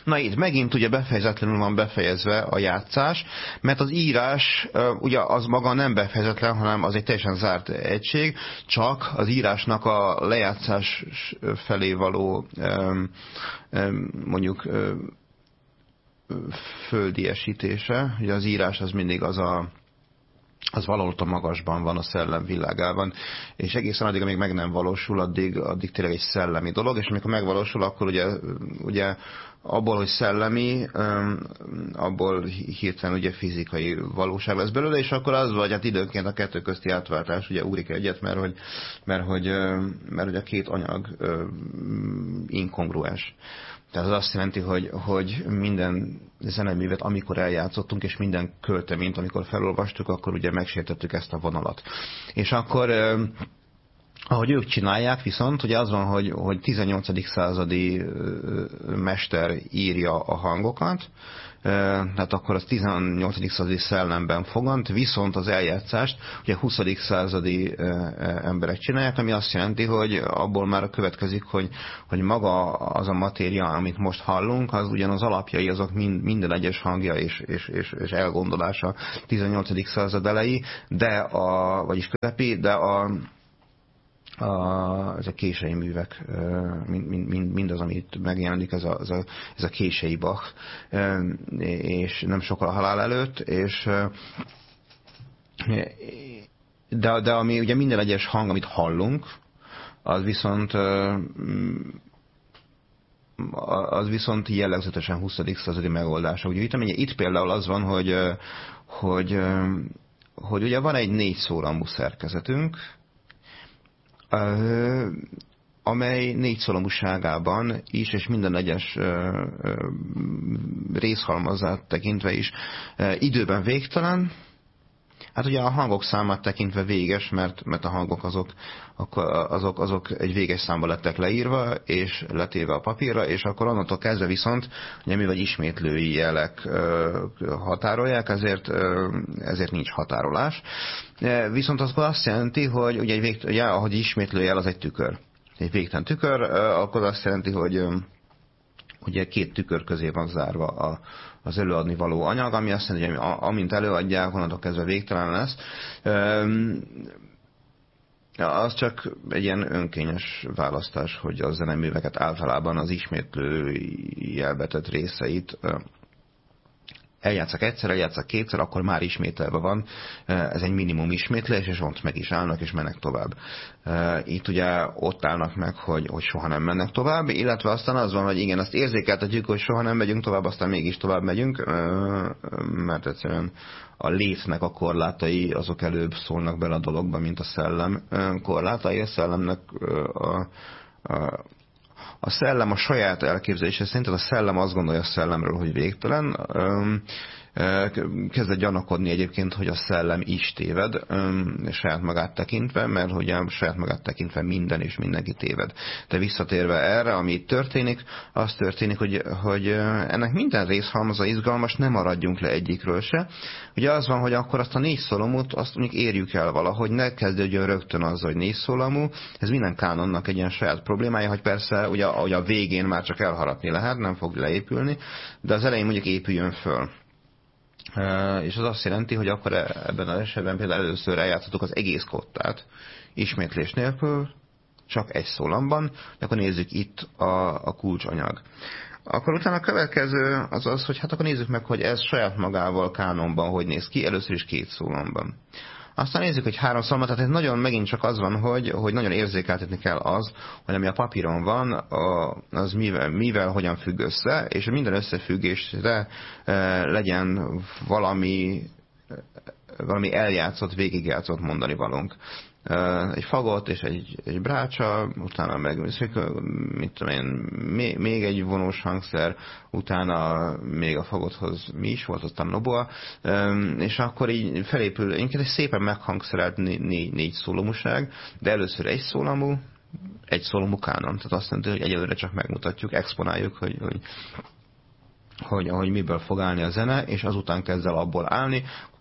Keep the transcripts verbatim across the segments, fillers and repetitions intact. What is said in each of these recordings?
Na itt megint ugye befejezetlenül van befejezve a játszás, mert az írás ugye az maga nem befejezetlen, hanem az egy teljesen zárt egység, csak az írásnak a lejátszás felé való mondjuk földiesítése. Ugye az írás az mindig az a az valahol a magasban van, a szellem világában, és egészen addig, amíg meg nem valósul, addig, addig tényleg egy szellemi dolog, és amikor megvalósul, akkor ugye, ugye abból, hogy szellemi, abból hirtelen ugye fizikai valóság lesz belőle, és akkor az vagy, hát időnként a kettő közti átváltás ugye úrik egyet, mert hogy, mert hogy, mert hogy a két anyag inkongruens. Tehát az azt jelenti, hogy, hogy minden zeneművet, amikor eljátszottunk, és minden költeményt, amikor felolvastuk, akkor ugye megsértettük ezt a vonalat. És akkor, eh, ahogy ők csinálják, viszont ugye az van, hogy, hogy tizennyolcadik századi mester írja a hangokat, tehát akkor az tizennyolcadik századi szellemben fogant, viszont az eljátszást ugye huszadik századi emberek csinálják, ami azt jelenti, hogy abból már következik, hogy, hogy maga az a matéria, amit most hallunk, az ugyan az alapjai, azok mind, minden egyes hangja és, és, és, és elgondolása tizennyolcadik század elejé, de a, vagyis közepi, de a A, ez a kései művek, mind, mind, mindaz, amit megjelenik, ez a, ez, a, ez a kései Bach, és nem sokkal a halál előtt, és de, de ami ugye minden egyes hang, amit hallunk, az viszont az viszont jellegzetesen huszadik századi megoldása. Ugye itt, itt például az van, hogy, hogy, hogy ugye van egy négy szólamú szerkezetünk, amely négy szólamúságában is, és minden egyes részhalmazát tekintve is időben végtelen. Hát ugye a hangok számát tekintve véges, mert, mert a hangok azok, azok, azok egy véges számba lettek leírva, és letéve a papírra, és akkor onnantól kezdve viszont, ugye mivel ismétlői jelek határolják, ezért, ezért nincs határolás. Viszont az azt jelenti, hogy ugye, egy vég, ugye ahogy ismétlőjel az egy tükör. Egy végtelen tükör, akkor azt jelenti, hogy ugye két tükör közé van zárva a, az előadni való anyag, ami azt jelenti, hogy amint előadják, onnantól kezdve végtelen lesz. Az csak egy ilyen önkényes választás, hogy a zeneműveket általában az ismétlő jelbetett részeit eljátszak egyszer, eljátszak kétszer, akkor már ismételve van. Ez egy minimum ismétlés, és ott meg is állnak, és mennek tovább. Itt ugye ott állnak meg, hogy, hogy soha nem mennek tovább, illetve aztán az van, hogy igen, azt érzékeltetjük, hogy soha nem megyünk tovább, aztán mégis tovább megyünk, mert egyszerűen a létnek a korlátai, azok előbb szólnak bele a dologba, mint a szellem korlátai. A szellemnek a, a A szellem a saját elképzelése szerint, a szellem azt gondolja a szellemről, hogy végtelen. Kezdett gyanakodni egyébként, hogy a szellem is téved, saját magát tekintve, mert hogy a saját magát tekintve minden és mindenki téved. De visszatérve erre, ami itt történik, az történik, hogy, hogy ennek minden részhalmaza izgalmas, nem maradjunk le egyikről se. Ugye az van, hogy akkor azt a négy szólamút, azt mondjuk érjük el valahogy, ne kezdődjön rögtön azzal, hogy négy szólamú. Ez minden kánonnak egy ilyen saját problémája, hogy persze ugye, ugye a végén már csak elharatni lehet, nem fog leépülni, de az elején mondjuk épüljön föl. Uh, és az azt jelenti, hogy akkor ebben az esetben például először eljátszottuk az egész kottát, ismétlés nélkül, csak egy szólamban, akkor nézzük itt a, a kulcsanyag. Akkor utána a következő az az, hogy hát akkor nézzük meg, hogy ez saját magával kánonban hogy néz ki, először is két szólamban. Aztán nézzük, hogy három szólamban, tehát ez nagyon megint csak az van, hogy, hogy nagyon érzékeltetni kell az, hogy ami a papíron van, az mivel, mivel hogyan függ össze, és minden összefüggésre legyen valami, valami eljátszott, végigjátszott mondani valónk. Egy fagot és egy, egy brácsa, utána meg, mit tudom én, még egy vonós hangszer, utána még a fagothoz mi is volt, aztán noboa, és akkor így felépül, inkább egy szépen meghangszerelt négy, négy szólamúság, de először egy szólamú, egy szólamú kánon. Tehát azt jelenti, hogy egyelőre csak megmutatjuk, exponáljuk, hogy, hogy hogy, hogy miből fog állni a zene, és azután kezd el abból állni,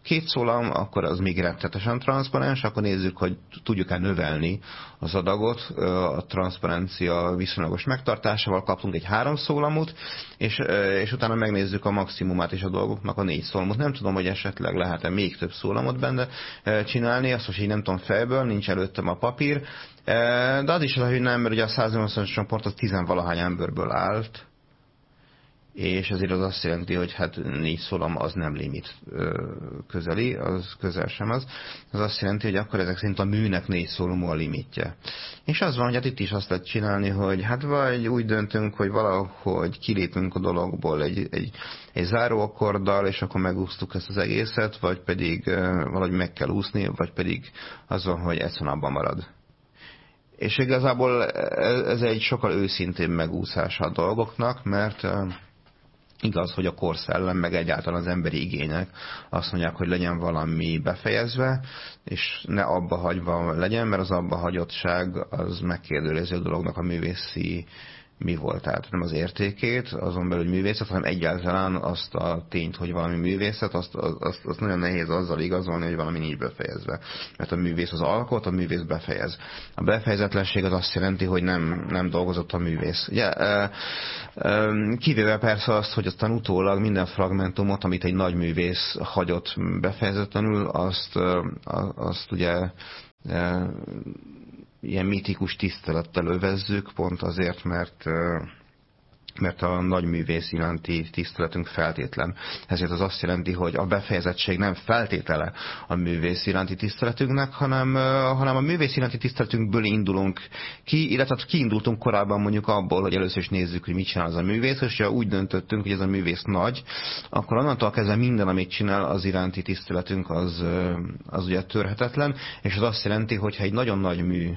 két szólam, akkor az még rettetesen transzparens, akkor nézzük, hogy tudjuk-e növelni az adagot a transzparencia viszonylagos megtartásával, kaptunk egy három szólamot, és, és utána megnézzük a maximumát és a dolgoknak a négy szólamot. Nem tudom, hogy esetleg lehet-e még több szólamot benne csinálni, azt most így nem tudom fejből, nincs előttem a papír, de az is az, hogy nem, mert ugye a száznyolcvanas csoport az tizenvalahány emberből állt, és ezért az azt jelenti, hogy hát négy szólam az nem limit közeli, az közel sem az. Az azt jelenti, hogy akkor ezek szerint a műnek négy szólamú a limitje. És az van, hogy hát itt is azt lehet csinálni, hogy hát vagy úgy döntünk, hogy valahogy kilépünk a dologból egy, egy, egy záróakkorddal, és akkor megúsztuk ezt az egészet, vagy pedig valahogy meg kell úszni, vagy pedig az van, hogy egyszerűen abban marad. És igazából ez egy sokkal őszintébb megúszása a dolgoknak, mert igaz, hogy a korszellem, meg egyáltalán az emberi igények azt mondják, hogy legyen valami befejezve, és ne abba hagyva legyen, mert az abba hagyottság az megkérdőjelezi a dolognak a művészi mi volt, tehát nem az értékét, azon belül művészet, hanem egyáltalán azt a tényt, hogy valami művészet, azt, azt, azt nagyon nehéz azzal igazolni, hogy valami nincs befejezve. Mert a művész az alkot, a művész befejez. A befejezetlenség az azt jelenti, hogy nem, nem dolgozott a művész. Ugye, kivéve persze azt, hogy aztán utólag minden fragmentumot, amit egy nagy művész hagyott befejezetlenül, azt, azt ugye ilyen mitikus tisztelettel övezzük, pont azért, mert, mert a nagy művész iránti tiszteletünk feltétlen. Ezért az azt jelenti, hogy a befejezettség nem feltétele a művész iránti tiszteletünknek, hanem, hanem a művész iránti tiszteletünkből indulunk ki, illetve kiindultunk korábban mondjuk abból, hogy először is nézzük, hogy mit csinál az a művész, és ha úgy döntöttünk, hogy ez a művész nagy, akkor onnantól kezdve minden, amit csinál, az iránti tiszteletünk az, az ugye törhetetlen, és az azt jelenti, hogy ha egy nagyon nagy mű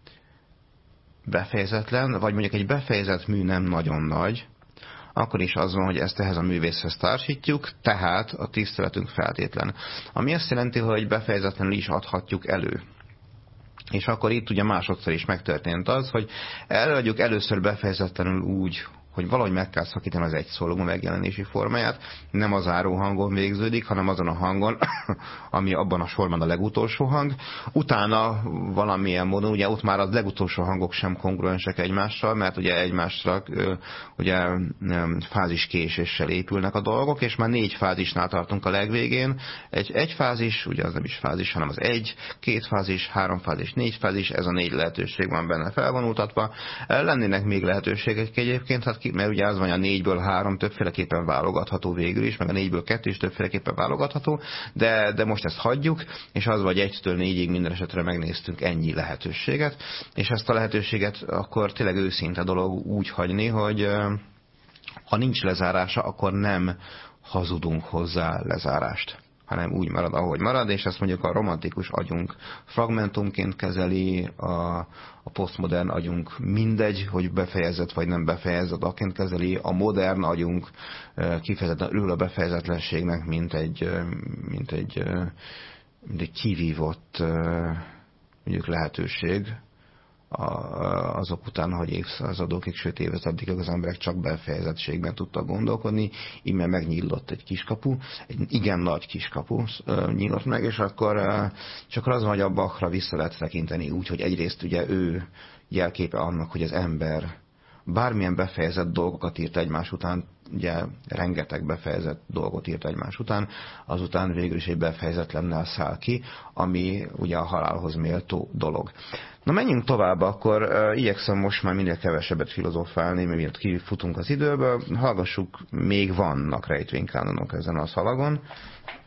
befejezetlen, vagy mondjuk egy befejezett mű nem nagyon nagy, akkor is az van, hogy ezt ehhez a művészhez társítjuk, tehát a tiszteletünk feltétlen. Ami azt jelenti, hogy befejezetlenül is adhatjuk elő. És akkor itt ugye másodszor is megtörtént az, hogy előadjuk először befejezetlenül úgy, hogy valahogy meg kell szakítani az egyszólamú megjelenési formáját, nem az záró hangon végződik, hanem azon a hangon, ami abban a sorban a legutolsó hang. Utána valamilyen módon, ugye ott már a legutolsó hangok sem kongruensek egymással, mert ugye egymásra ugye fázis késéssel épülnek a dolgok, és már négy fázisnál tartunk a legvégén. Egy, egy fázis, ugye az nem is fázis, hanem az egy, két fázis, három fázis, négy fázis, ez a négy lehetőség van benne felvonultatva. Lennének még lehetőségek egyébként, hát mert ugye az van, a négyből három többféleképpen válogatható végül is, meg a négyből kettő is többféleképpen válogatható, de, de most ezt hagyjuk, és az vagy egytől négyig minden esetre megnéztünk ennyi lehetőséget, és ezt a lehetőséget akkor tényleg őszinte dolog úgy hagyni, hogy ha nincs lezárása, akkor nem hazudunk hozzá lezárást, hanem úgy marad, ahogy marad, és ezt mondjuk a romantikus agyunk fragmentumként kezeli, a, a posztmodern agyunk mindegy, hogy befejezett vagy nem befejezett aként kezeli, a modern agyunk kifejezetten ül a befejezetlenségnek, mint egy, mint egy, mint egy kivívott mondjuk lehetőség, azok után, hogy évszázadokig, sőt évezredik az emberek csak befejezettségben tudtak gondolkodni, íme megnyílott egy kiskapu, egy igen nagy kiskapu nyílott meg, és akkor csak az van, hogy a Bachra vissza lehet tekinteni úgy, hogy egyrészt ugye ő jelképe annak, hogy az ember bármilyen befejezett dolgokat írt egymás után, ugye rengeteg befejezett dolgot írt egymás után, azután végül is egy befejezetlennel száll ki, ami ugye a halálhoz méltó dolog. Na menjünk tovább, akkor uh, igyekszem most már minél kevesebbet filozofálni, miért kifutunk az időből, hallgassuk, még vannak rejtvénykánonok ezen a szalagon.